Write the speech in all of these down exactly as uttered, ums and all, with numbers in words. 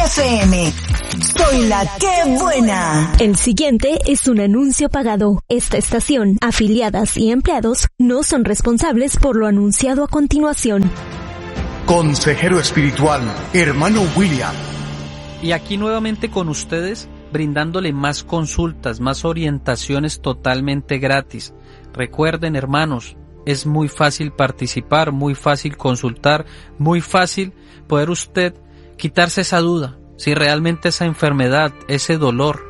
F M. Soy la que buena. El siguiente es un anuncio pagado. Esta estación, afiliadas y empleados no son responsables por lo anunciado a continuación. Consejero espiritual, hermano William. Y aquí nuevamente con ustedes, brindándole más consultas, más orientaciones totalmente gratis. Recuerden, hermanos, es muy fácil participar, muy fácil consultar, muy fácil poder usted quitarse esa duda, si realmente esa enfermedad, ese dolor,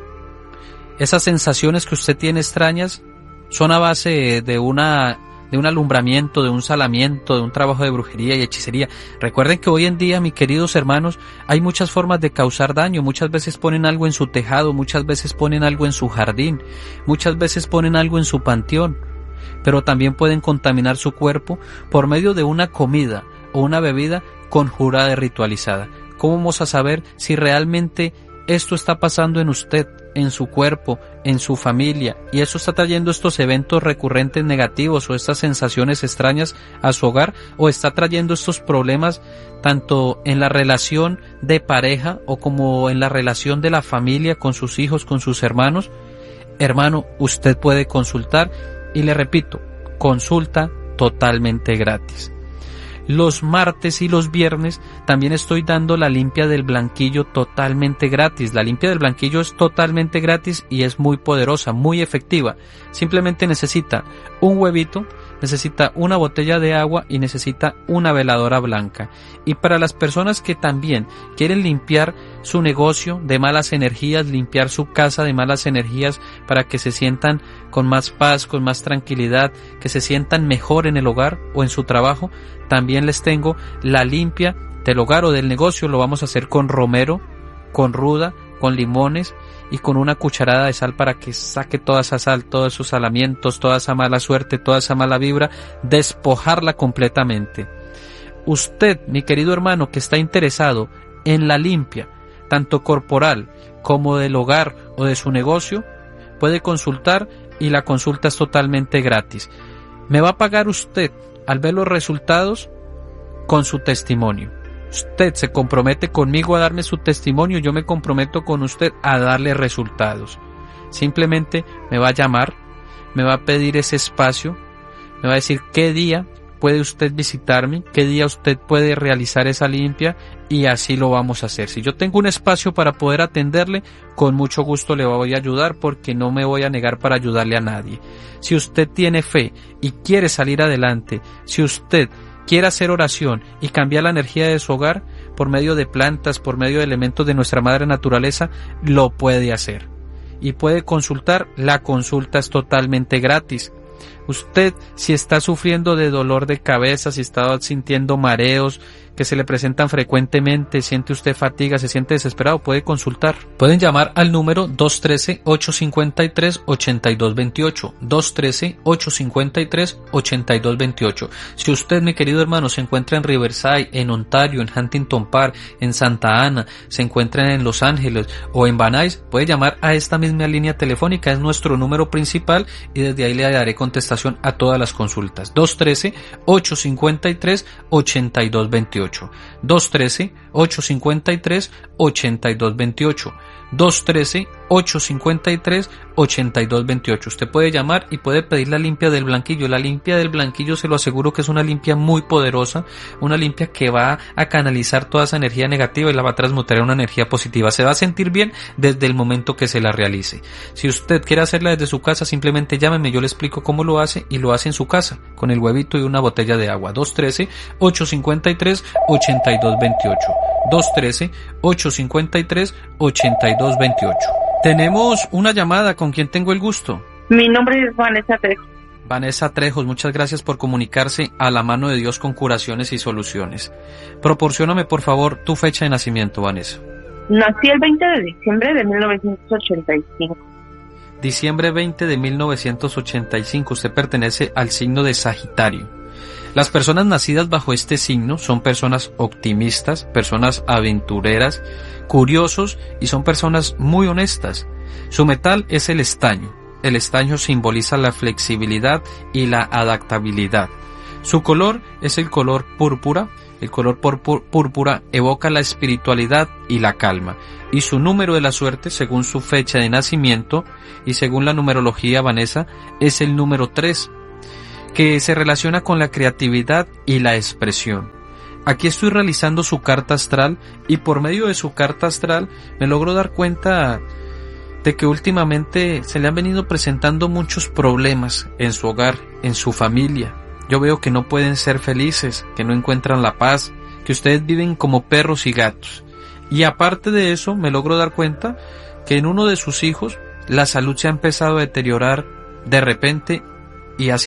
esas sensaciones que usted tiene extrañas, son a base de una de un alumbramiento, de un salamiento, de un trabajo de brujería y hechicería. Recuerden que hoy en día, mis queridos hermanos, hay muchas formas de causar daño. Muchas veces ponen algo en su tejado, muchas veces ponen algo en su jardín, muchas veces ponen algo en su panteón, pero también pueden contaminar su cuerpo por medio de una comida o una bebida conjurada y ritualizada. ¿Cómo vamos a saber si realmente esto está pasando en usted, en su cuerpo, en su familia, y eso está trayendo estos eventos recurrentes negativos o estas sensaciones extrañas a su hogar, o está trayendo estos problemas tanto en la relación de pareja o como en la relación de la familia con sus hijos, con sus hermanos? Hermano, usted puede consultar y le repito, consulta totalmente gratis. Los martes y los viernes también estoy dando la limpia del blanquillo totalmente gratis. La limpia del blanquillo es totalmente gratis y es muy poderosa, muy efectiva. Simplemente necesita un huevito, necesita una botella de agua y necesita una veladora blanca. Y para las personas que también quieren limpiar su negocio de malas energías, limpiar su casa de malas energías para que se sientan con más paz, con más tranquilidad, que se sientan mejor en el hogar o en su trabajo, también les tengo la limpia del hogar o del negocio. Lo vamos a hacer con romero, con ruda, con limones y con una cucharada de sal para que saque toda esa sal, todos esos salamientos, toda esa mala suerte, toda esa mala vibra, despojarla completamente. Usted, mi querido hermano, que está interesado en la limpia, tanto corporal como del hogar o de su negocio, puede consultar y la consulta es totalmente gratis. Me va a pagar usted al ver los resultados con su testimonio. Usted se compromete conmigo a darme su testimonio, yo me comprometo con usted a darle resultados. Simplemente me va a llamar, me va a pedir ese espacio, me va a decir qué día puede usted visitarme, qué día usted puede realizar esa limpia y así lo vamos a hacer. Si yo tengo un espacio para poder atenderle, con mucho gusto le voy a ayudar porque no me voy a negar para ayudarle a nadie. Si usted tiene fe y quiere salir adelante, si usted quiere hacer oración y cambiar la energía de su hogar por medio de plantas, por medio de elementos de nuestra madre naturaleza, lo puede hacer. Y puede consultar, la consulta es totalmente gratis. Usted, si está sufriendo de dolor de cabeza, si está sintiendo mareos que se le presentan frecuentemente, siente usted fatiga, se siente desesperado, puede consultar. Pueden llamar al número dos uno tres, ocho cinco tres, ocho dos dos ocho, dos uno tres, ocho cinco tres, ocho dos dos ocho. Si usted, mi querido hermano, se encuentra en Riverside, en Ontario, en Huntington Park, en Santa Ana, se encuentra en Los Ángeles o en Van Nuys, puede llamar a esta misma línea telefónica, es nuestro número principal y desde ahí le daré contestación a todas las consultas. dos uno tres, ocho cinco tres, ocho dos dos ocho, dos uno tres, ocho cinco tres, ocho dos dos ocho, dos uno tres, ocho cinco tres, ocho dos dos ocho. Usted puede llamar y puede pedir la limpia del blanquillo. La limpia del blanquillo, se lo aseguro que es una limpia muy poderosa, una limpia que va a canalizar toda esa energía negativa y la va a transmutar en una energía positiva. Se va a sentir bien desde el momento que se la realice. Si usted quiere hacerla desde su casa, simplemente llámeme, yo le explico cómo lo hace y lo hace en su casa, con el huevito y una botella de agua. dos uno tres, ocho cinco tres, ocho dos dos ocho, dos uno tres, ocho cinco tres, ocho dos dos ocho. Tenemos una llamada, ¿con quién tengo el gusto? Mi nombre es Vanessa Trejos. Vanessa Trejos, muchas gracias por comunicarse a la mano de Dios con curaciones y soluciones. Proporcióname por favor tu fecha de nacimiento, Vanessa. Nací el veinte de diciembre de mil novecientos ochenta y cinco. Diciembre veinte de mil novecientos ochenta y cinco, usted pertenece al signo de Sagitario. Las personas nacidas bajo este signo son personas optimistas, personas aventureras, curiosos y son personas muy honestas. Su metal es el estaño. El estaño simboliza la flexibilidad y la adaptabilidad. Su color es el color púrpura El color púrpura evoca la espiritualidad y la calma. Y su número de la suerte, según su fecha de nacimiento y según la numerología Vanessa, es el número tres, que se relaciona con la creatividad y la expresión. Aquí estoy realizando su carta astral y por medio de su carta astral me logro dar cuenta de que últimamente se le han venido presentando muchos problemas en su hogar, en su familia. Yo veo que no pueden ser felices, que no encuentran la paz, que ustedes viven como perros y gatos. Y aparte de eso, me logro dar cuenta que en uno de sus hijos la salud se ha empezado a deteriorar de repente y ha